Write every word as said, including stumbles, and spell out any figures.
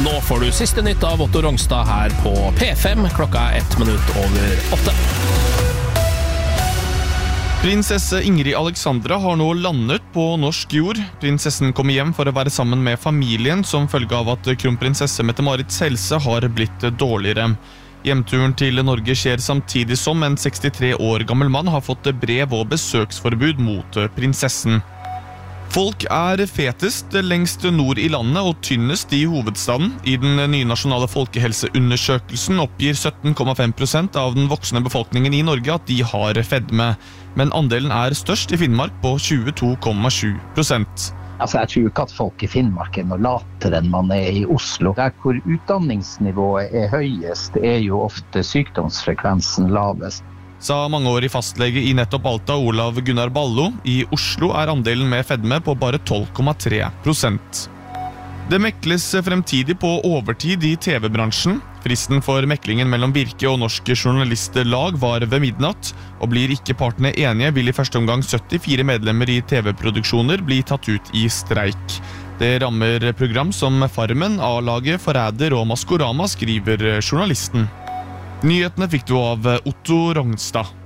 Nå får du siste nytt av Otto Rongstad her på P fem, klokka ett minutt over åtte. Prinsesse Ingrid Alexandra har nå landet på norsk jord. Prinsessen kommer hjem for å være sammen med familien som følge av at kronprinsesse Mette-Marits helse har blitt dårligere. Hjemturen til Norge skjer samtidig som en sekstitre år gammel mann har fått brev og besøksforbud mot prinsessen. Folk er fetest lengst nord i landet og tynnest i hovedstaden. I den nye nasjonale folkehelseundersøkelsen oppgir sytten komma fem prosent av den voksne befolkningen i Norge at de har fedme, men andelen er størst i Finnmark på tjueto komma sju prosent. Altså, jeg tror ikke at folk i Finnmark er noe latere enn man er i Oslo. Der hvor utdanningsnivået er høyest, er jo ofte sykdomsfrekvensen lavest. Sa mangeårig fastlege i nettopp Alta, Olav Gunnar Ballo. I Oslo er andelen med fedme på bare tolv komma tre prosent. Det mekles fremtidig på overtid i T V-bransjen. Fristen for meklingen mellom Virke og Norske Journalistlag var ved midnatt, og blir ikke partene enige vil i første omgang syttifire medlemmer i T V-produksjoner bli tatt ut i streik. Det rammer program som Farmen, A-laget, Forræder og Maskorama, skriver journalisten. Nyhetene fikk du av Otto Rongstad.